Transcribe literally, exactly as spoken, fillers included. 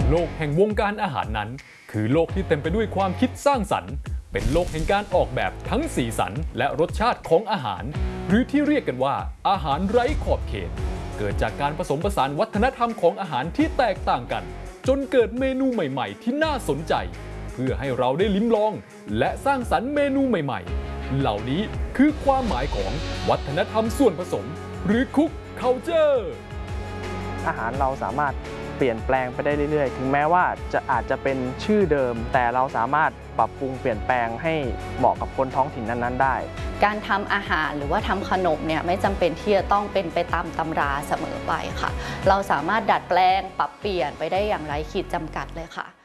โลกแห่งวงการอาหารนั้นคือโลกที่เต็มไปด้วยความคิดสร้างสรรค์เป็นโลกแห่งการออกแบบทั้งสีสันและรสชาติของอาหารหรือที่เรียกกันว่าอาหารไร้ขอบเขตเกิดจากการผสมผสานวัฒนธรรมของอาหารที่แตกต่างกันจนเกิดเมนูใหม่ๆที่น่าสนใจเพื่อให้เราได้ลิ้มลองและสร้างสรรค์เมนูใหม่ๆเหล่านี้คือความหมายของวัฒนธรรมส่วนผสมหรือคุกเคาน์เตอร์อาหารเราสามารถเปลี่ยนแปลงไปได้เรื่อยๆถึงแม้ว่าจะอาจจะเป็นชื่อเดิมแต่เราสามารถปรับปรุงเปลี่ยนแปลงให้เหมาะกับคนท้องถิ่นนั้นๆได้การทำอาหารหรือว่าทำขนมเนี่ยไม่จำเป็นที่จะต้องเป็นไปตามตำราเสมอไปค่ะเราสามารถดัดแปลงปรับเปลี่ยนไปได้อย่างไร้ขีดจำกัดเลยค่ะ